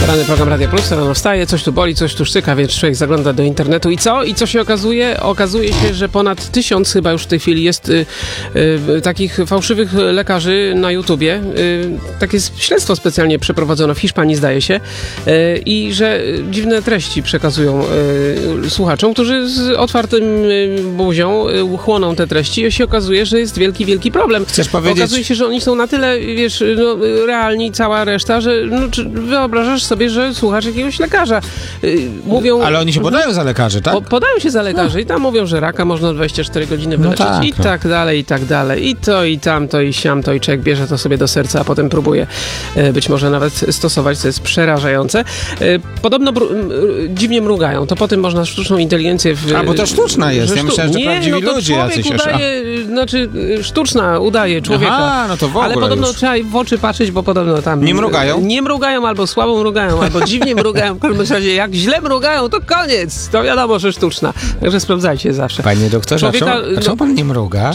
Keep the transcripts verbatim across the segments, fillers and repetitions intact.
Poranny program Radia Plus, rano wstaje, coś tu boli, coś tu szczyka, więc człowiek zagląda do internetu i co? I co się okazuje? Okazuje się, że ponad tysiąc chyba już w tej chwili jest y, y, takich fałszywych lekarzy na YouTubie. Y, takie śledztwo specjalnie przeprowadzono w Hiszpanii, zdaje się, y, i że dziwne treści przekazują y, słuchaczom, którzy z otwartym y, buzią y, chłoną te treści i się okazuje, że jest wielki, wielki problem. Chcesz powiedzieć? Okazuje się, że oni są na tyle, wiesz, no, realni, cała reszta, że no, czy wyobrażasz sobie, że słuchasz jakiegoś lekarza. Yy, mówią... Ale oni się podają za lekarzy, tak? Po, podają się za lekarzy no. I tam mówią, że raka można dwadzieścia cztery godziny wyleczyć. No tak, i no. tak dalej, i tak dalej. I to, i tamto, i siamto, i człowiek bierze to sobie do serca, a potem próbuje yy, być może nawet stosować, co jest przerażające. Yy, podobno br- yy, dziwnie mrugają. To potem można sztuczną inteligencję... W, a, bo to sztuczna jest. Ja myślałem, że nie, prawdziwi no to ludzie jacyś. udaje, znaczy sztuczna udaje człowieka. Aha, no to w ogóle ale podobno już. trzeba w oczy patrzeć, bo podobno tam... Nie mrugają? Nie mrugają, albo słabo mrugają, albo dziwnie mrugają. W każdym razie, jak źle mrugają, to koniec. To wiadomo, że sztuczna. Także sprawdzajcie zawsze. Panie doktorze, człowieka, a czemu, a czemu pan nie mruga?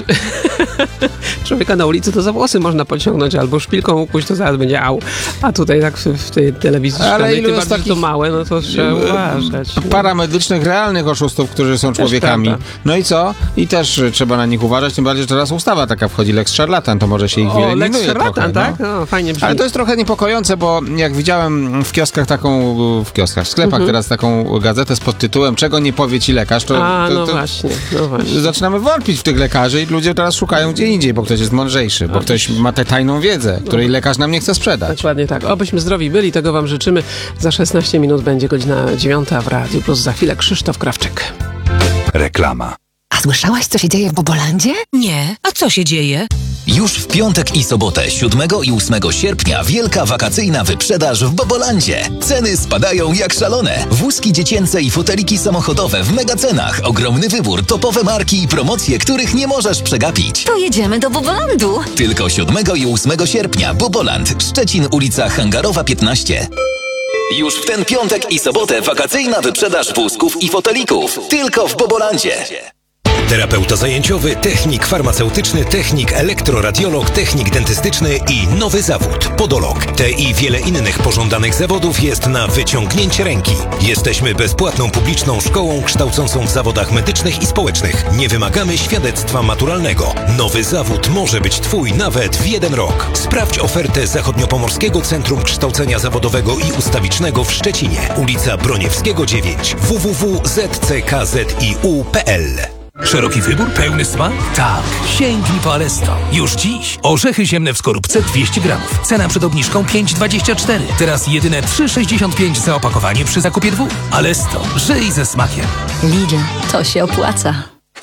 Człowieka na ulicy to za włosy można pociągnąć, albo szpilką ukuć, to zaraz będzie au. A tutaj tak w, w tej telewizji szklanej, tym bardziej takich... to małe, no to trzeba uważać. Paramedycznych, realnych oszustów, którzy są człowiekami. No i co? I też trzeba na nich uważać, tym bardziej, że teraz ustawa taka wchodzi, Lex Szarlatan, to może się ich wyeliminuje. O, Lex Szarlatan, tak? No. No, fajnie brzmi. Ale to jest trochę niepokojące, bo jak widziałem w kioskach taką, w kioskach, w sklepach mhm. teraz taką gazetę z podtytułem "Czego nie powie ci lekarz", to, A, to, no to właśnie, no właśnie. zaczynamy wątpić w tych lekarzy i ludzie teraz szukają gdzie indziej, bo ktoś jest mądrzejszy, bo A, ktoś ma tę tajną wiedzę, której lekarz nam nie chce sprzedać. Dokładnie tak. Obyśmy zdrowi byli, tego wam życzymy. Za szesnaście minut będzie godzina dziewiąta w Radiu Plus. Za chwilę Krzysztof Krawczyk. Reklama. A słyszałaś, co się dzieje w Bobolandzie? Nie. A co się dzieje? Już w piątek i sobotę, siódmego i ósmego sierpnia, wielka wakacyjna wyprzedaż w Bobolandzie. Ceny spadają jak szalone. Wózki dziecięce i foteliki samochodowe w megacenach. Ogromny wybór, topowe marki i promocje, których nie możesz przegapić. To jedziemy do Bobolandu. Tylko siódmego i ósmego sierpnia. Boboland, Szczecin, ulica Hangarowa piętnaście. Już w ten piątek i sobotę wakacyjna wyprzedaż wózków i fotelików. Tylko w Bobolandzie. Terapeuta zajęciowy, technik farmaceutyczny, technik elektroradiolog, technik dentystyczny i nowy zawód – podolog. Te i wiele innych pożądanych zawodów jest na wyciągnięcie ręki. Jesteśmy bezpłatną publiczną szkołą kształcącą w zawodach medycznych i społecznych. Nie wymagamy świadectwa maturalnego. Nowy zawód może być twój nawet w jeden rok. Sprawdź ofertę Zachodniopomorskiego Centrum Kształcenia Zawodowego i Ustawicznego w Szczecinie. Ulica Broniewskiego dziewięć. w w w kropka z c k z i u kropka p l. Szeroki wybór, pełny smak? Tak, sięgnij po Alesto. Już dziś orzechy ziemne w skorupce dwieście gramów. Cena przed obniżką pięć dwadzieścia cztery. Teraz jedyne trzy sześćdziesiąt pięć za opakowanie przy zakupie dwóch. Alesto, żyj ze smakiem. Lidl, to się opłaca.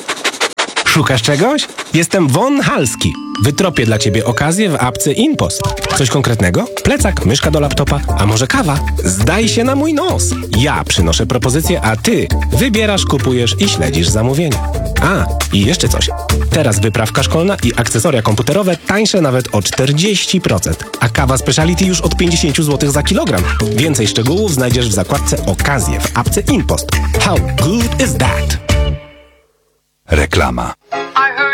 Szukasz czegoś? Jestem Von Halski. Wytropię dla ciebie okazję w apce InPost. Coś konkretnego? Plecak, myszka do laptopa, a może kawa? Zdaj się na mój nos. Ja przynoszę propozycję, a ty wybierasz, kupujesz i śledzisz zamówienia. A, i jeszcze coś. Teraz wyprawka szkolna i akcesoria komputerowe tańsze nawet o czterdzieści procent. A kawa Speciality już od pięćdziesiąt złotych za kilogram. Więcej szczegółów znajdziesz w zakładce Okazje w apce InPost. How good is that? Reklama.